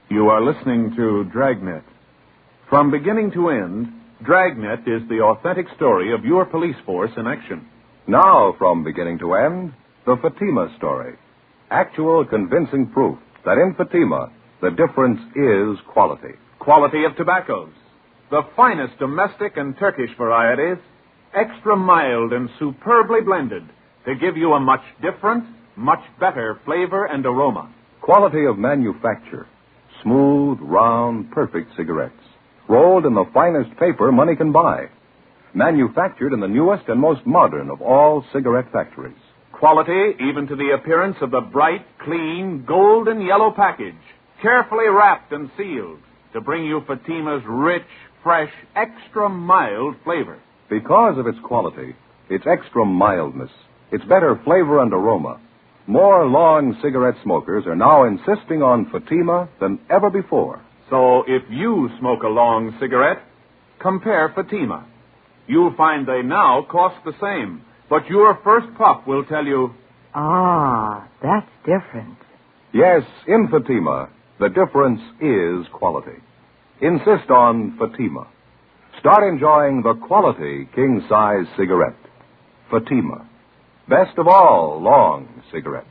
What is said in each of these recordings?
You are listening to Dragnet. From beginning to end, Dragnet is the authentic story of your police force in action. Now, from beginning to end, the Fatima story. Actual convincing proof that in Fatima, the difference is quality. Quality of tobaccos. The finest domestic and Turkish varieties, extra mild and superbly blended to give you a much different, much better flavor and aroma. Quality of manufacture. Smooth, round, perfect cigarettes. Rolled in the finest paper money can buy. Manufactured in the newest and most modern of all cigarette factories. Quality even to the appearance of the bright, clean, golden yellow package, carefully wrapped and sealed to bring you Fatima's rich, fresh, extra mild flavor. Because of its quality, its extra mildness, its better flavor and aroma, more long cigarette smokers are now insisting on Fatima than ever before. So if you smoke a long cigarette, compare Fatima. You'll find they now cost the same, but your first puff will tell you, that's different. Yes, in Fatima, the difference is quality. Insist on Fatima. Start enjoying the quality king-size cigarette. Fatima. Best of all long cigarettes.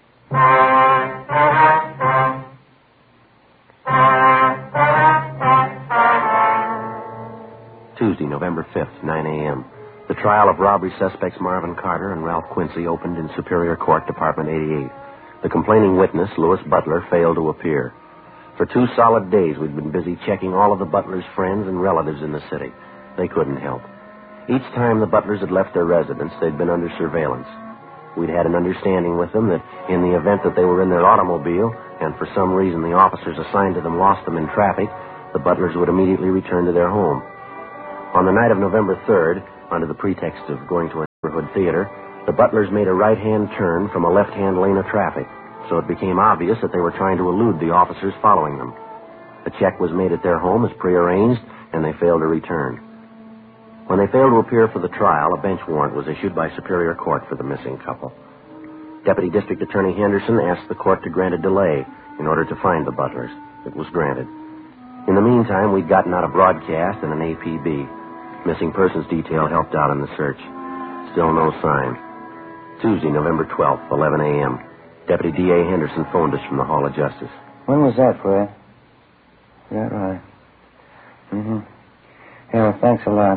Tuesday, November 5th, 9 a.m. The trial of robbery suspects Marvin Carter and Ralph Quincy opened in Superior Court, Department 88. The complaining witness, Louis Butler, failed to appear. For 2 solid days, we'd been busy checking all of the Butler's friends and relatives in the city. They couldn't help. Each time the Butlers had left their residence, they'd been under surveillance. We'd had an understanding with them that in the event that they were in their automobile, and for some reason the officers assigned to them lost them in traffic, the Butlers would immediately return to their home. On the night of November 3rd, under the pretext of going to a neighborhood theater, the Butlers made a right-hand turn from a left-hand lane of traffic, so it became obvious that they were trying to elude the officers following them. A check was made at their home as prearranged, and they failed to return. When they failed to appear for the trial, a bench warrant was issued by Superior Court for the missing couple. Deputy District Attorney Henderson asked the court to grant a delay in order to find the Butlers. It was granted. In the meantime, we'd gotten out a broadcast and an APB. Missing persons detail helped out in the search. Still no sign. Tuesday, November 12th, 11 a.m. Deputy D.A. Henderson phoned us from the Hall of Justice. When was that, Fred? Is that right? Mm-hmm. Yeah, well, thanks a lot.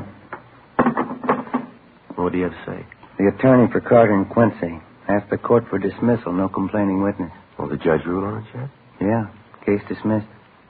What do you have to say? The attorney for Carter and Quincy asked the court for dismissal, no complaining witness. Oh, the judge ruled on it yet? Yeah, case dismissed.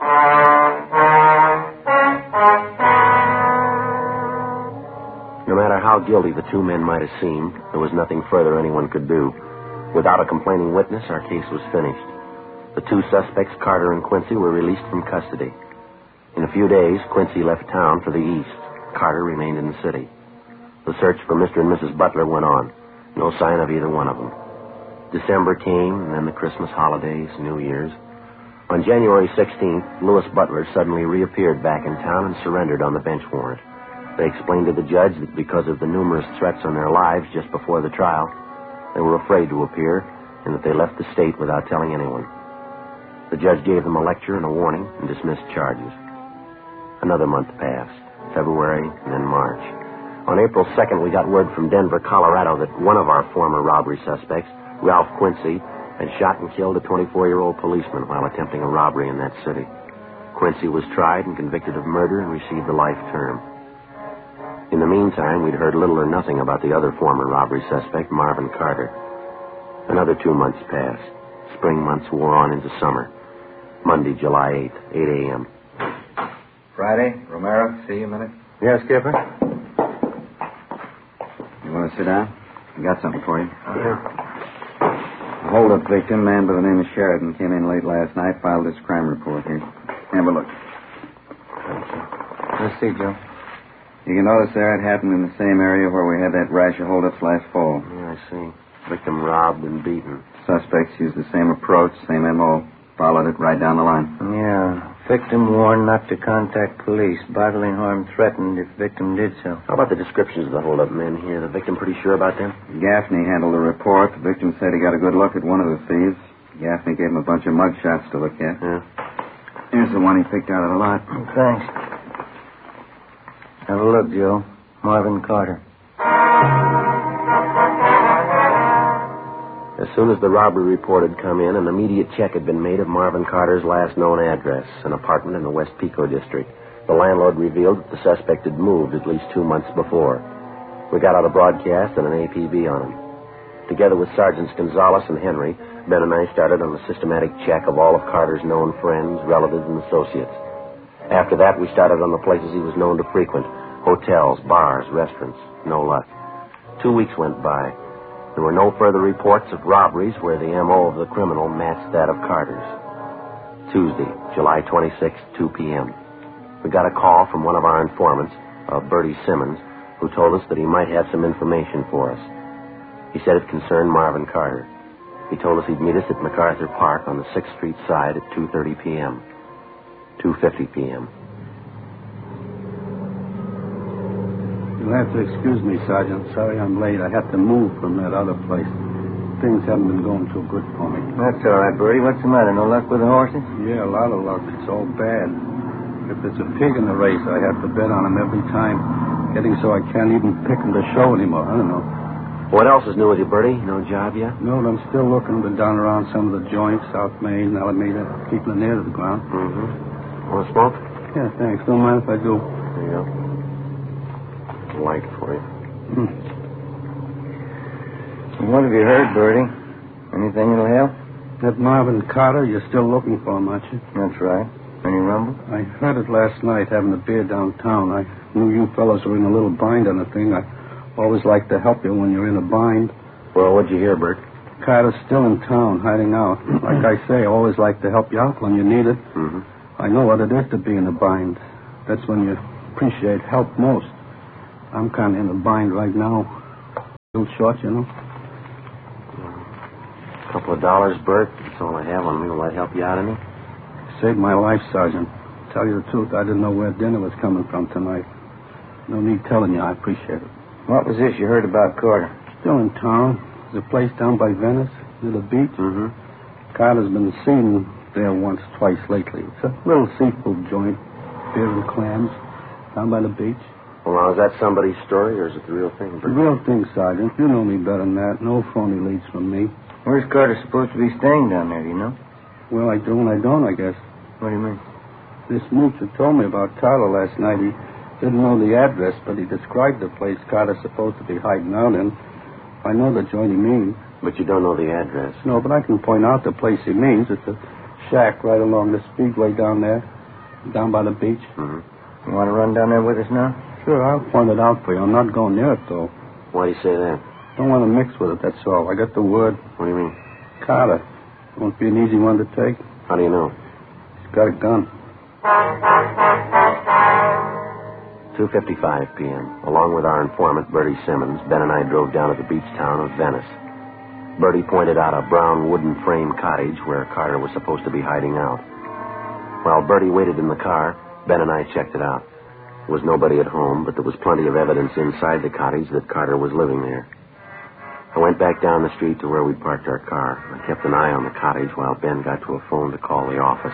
No matter how guilty the 2 men might have seemed, there was nothing further anyone could do. Without a complaining witness, our case was finished. The 2 suspects, Carter and Quincy, were released from custody. In a few days, Quincy left town for the east. Carter remained in the city. The search for Mr. and Mrs. Butler went on. No sign of either one of them. December came, and then the Christmas holidays, New Year's. On January 16th, Louis Butler suddenly reappeared back in town and surrendered on the bench warrant. They explained to the judge that because of the numerous threats on their lives just before the trial, they were afraid to appear, and that they left the state without telling anyone. The judge gave them a lecture and a warning and dismissed charges. Another month passed, February and then March. On April 2nd, we got word from Denver, Colorado, that one of our former robbery suspects, Ralph Quincy, had shot and killed a 24-year-old policeman while attempting a robbery in that city. Quincy was tried and convicted of murder and received a life term. In the meantime, we'd heard little or nothing about the other former robbery suspect, Marvin Carter. Another 2 months passed. Spring months wore on into summer. Monday, July 8th, 8 a.m. Friday, Romero, see you a minute. Yes, Skipper? You want to sit down? I got something for you. Yeah. A hold-up victim, man by the name of Sheridan, came in late last night, filed this crime report here. Have a look. Let's see, Joe. You can notice there it happened in the same area where we had that rash of hold-ups last fall. Yeah, I see. Victim robbed and beaten. Suspects used the same approach, same M.O. Followed it right down the line. Yeah. Victim warned not to contact police. Bodily harm threatened if victim did so. How about the descriptions of the hold-up men here? The victim pretty sure about them? Gaffney handled the report. The victim said he got a good look at one of the thieves. Gaffney gave him a bunch of mug shots to look at. Yeah. Here's the one he picked out of the lot. Thanks. Have a look, Joe. Marvin Carter. As soon as the robbery report had come in, an immediate check had been made of Marvin Carter's last known address, an apartment in the West Pico district. The landlord revealed that the suspect had moved at least 2 months before. We got out a broadcast and an APB on him. Together with Sergeants Gonzalez and Henry, Ben and I started on a systematic check of all of Carter's known friends, relatives, and associates. After that, we started on the places he was known to frequent: hotels, bars, restaurants. No luck. 2 weeks went by. There were no further reports of robberies where the M.O. of the criminal matched that of Carter's. Tuesday, July 26, 2 p.m. We got a call from one of our informants, Bertie Simmons, who told us that he might have some information for us. He said it concerned Marvin Carter. He told us he'd meet us at MacArthur Park on the 6th Street side at 2:30 p.m. 2:50 p.m. You'll have to excuse me, Sergeant. Sorry I'm late. I had to move from that other place. Things haven't been going too good for me. That's all right, Bertie. What's the matter? No luck with the horses? Yeah, a lot of luck. It's all bad. If there's a pig in the race, I have to bet on him every time. Getting so I can't even pick him to show anymore. I don't know. What else is new with you, Bertie? No job yet? No, I'm still looking. Been down around some of the joints, South Main, Alameda, keeping it near to the ground. Mm-hmm. Want a smoke? Yeah, thanks. Don't mind if I do. There you go. Light for you. What have you heard, Bertie? Anything that'll help? That Marvin Carter, you're still looking for him, aren't you? That's right. Any rumble? I heard it last night having a beer downtown. I knew you fellows were in a little bind on the thing. I always like to help you when you're in a bind. Well, what'd you hear, Bert? Carter's still in town, hiding out. Like I say, I always like to help you out when you need it. Mm-hmm. I know what it is to be in a bind. That's when you appreciate help most. I'm kind of in a bind right now. A little short, you know. A couple of dollars, Bert. That's all I have on me. Will that help you out any? Saved my life, Sergeant. Tell you the truth, I didn't know where dinner was coming from tonight. No need telling you. I appreciate it. What was this you heard about Carter? Still in town. There's a place down by Venice, near the beach. Mm-hmm. Carter's been seen there once, twice lately. It's a little seafood joint, beer and clams, down by the beach. Well, now, is that somebody's story, or is it the real thing, The Bert? real thing, Sergeant. You know me better than that. No phony leads from me. Where's Carter supposed to be staying down there, do you know? Well, I do and I don't, I guess. What do you mean? This mooch who told me about Carter last night, he didn't know the address, but he described the place Carter's supposed to be hiding out in. I know the joint he means. But you don't know the address. No, but I can point out the place he means. It's a shack right along the speedway down there, down by the beach. Mm-hmm. You want to run down there with us now? Sure, I'll point it out for you. I'm not going near it, though. Why do you say that? Don't want to mix with it, that's all. I got the word. What do you mean? Carter. Won't be an easy one to take. How do you know? He's got a gun. 2:55 p.m. Along with our informant, Bertie Simmons, Ben and I drove down to the beach town of Venice. Bertie pointed out a brown wooden frame cottage where Carter was supposed to be hiding out. While Bertie waited in the car, Ben and I checked it out. There was nobody at home, but there was plenty of evidence inside the cottage that Carter was living there. I went back down the street to where we'd parked our car. I kept an eye on the cottage while Ben got to a phone to call the office.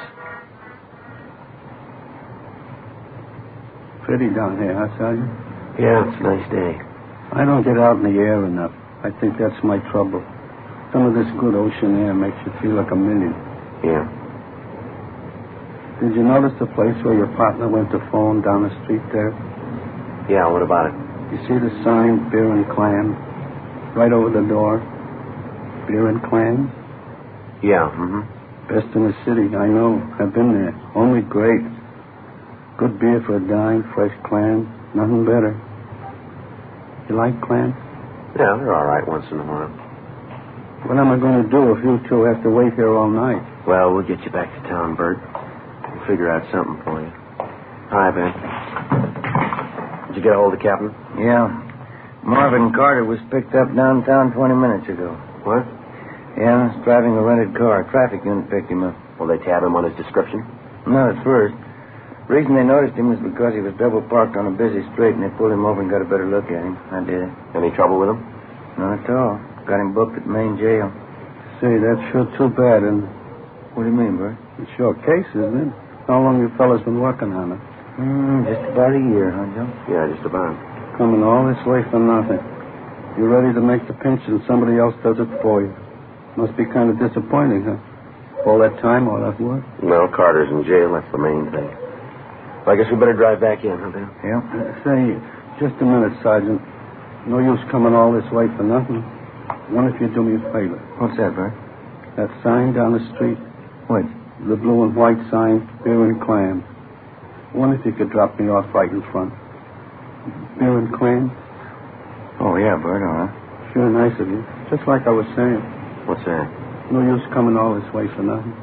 Pretty down here, huh, Sergeant? Yeah, it's a nice day. I don't get out in the air enough. I think that's my trouble. Some of this good ocean air makes you feel like a million. Yeah. Did you notice the place where your partner went to phone down the street there? Yeah, what about it? You see the sign, beer and clams? Right over the door. Beer and clams? Yeah, mm-hmm. Best in the city, I know. I've been there. Only great. Good beer for a dime, fresh clams. Nothing better. You like clams? Yeah, they're all right once in a while. What am I going to do if you two have to wait here all night? Well, we'll get you back to town, Bert. We'll figure out something for you. Hi, Ben. Did you get a hold of the captain? Yeah. Marvin Carter was picked up downtown 20 minutes ago. What? Yeah, he's driving a rented car. Traffic unit picked him up. Will they tab him on his description? Not at first. The reason they noticed him was because he was double parked on a busy street, and they pulled him over and got a better look at him. I did. Any trouble with him? Not at all. Got him booked at Main Jail. Say, that's sure too bad, and What do you mean, Bert? it's your case, isn't it? How long you fellas been working on it? Just about a year, huh, Joe? Yeah, just about. Coming all this way for nothing. You're ready to make the pinch and somebody else does it for you. Must be kind of disappointing, huh? All that time, all that work. Well, Carter's in jail. That's the main thing. Well, I guess we better drive back in, huh, Dan? Yeah. Say, just a minute, Sergeant. No use coming all this way for nothing. Wonder if you'd do me a favor. What's that, Bert? That sign down the street. What? The blue and white sign, beer and clam. Wonder if you could drop me off right in front. Beer and clam? Oh, yeah, Bert, all right. Sure nice of you. Just like I was saying. What's that? No use coming all this way for nothing.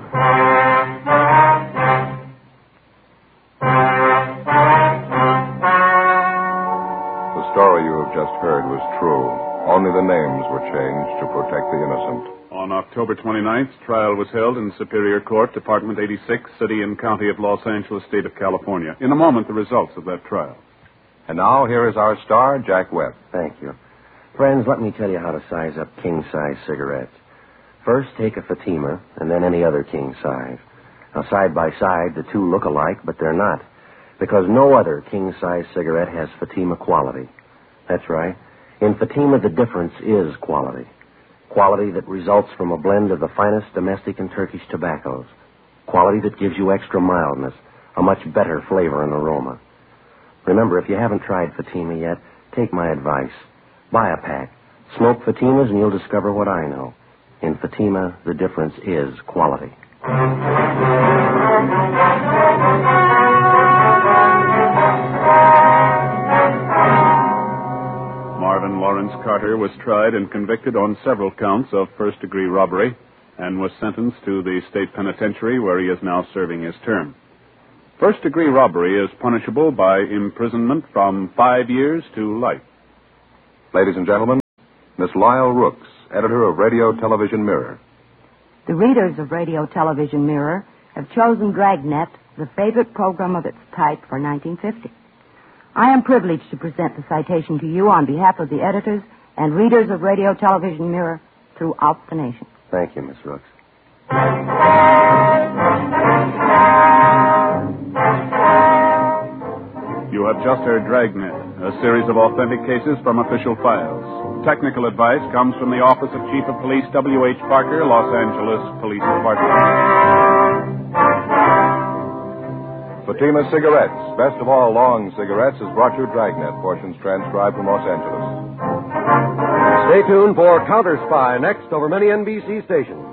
The story you have just heard was true. Only the names were changed to protect the innocent. On October 29th, trial was held in Superior Court, Department 86, City and County of Los Angeles, State of California. In a moment, the results of that trial. And now, here is our star, Jack Webb. Thank you. Friends, let me tell you how to size up king-size cigarettes. First, take a Fatima, and then any other king size. Now, side by side, the two look alike, but they're not, because no other king-size cigarette has Fatima quality. That's right. In Fatima, the difference is quality. Quality that results from a blend of the finest domestic and Turkish tobaccos. Quality that gives you extra mildness, a much better flavor and aroma. Remember, if you haven't tried Fatima yet, take my advice. Buy a pack. Smoke Fatimas and you'll discover what I know. In Fatima, the difference is quality. Marvin Lawrence Carter was tried and convicted on several counts of first-degree robbery and was sentenced to the state penitentiary where he is now serving his term. First-degree robbery is punishable by imprisonment from 5 years to life. Ladies and gentlemen, Miss Lyle Rooks, editor of Radio Television Mirror. The readers of Radio Television Mirror have chosen Dragnet, the favorite program of its type, for 1950. I am privileged to present the citation to you on behalf of the editors and readers of Radio Television Mirror throughout the nation. Thank you, Miss Rooks. You have just heard Dragnet, a series of authentic cases from official files. Technical advice comes from the Office of Chief of Police W.H. Parker, Los Angeles Police Department. Fatima Cigarettes, best of all long cigarettes, has brought you Dragnet, portions transcribed from Los Angeles. Stay tuned for Counter Spy next over many NBC stations.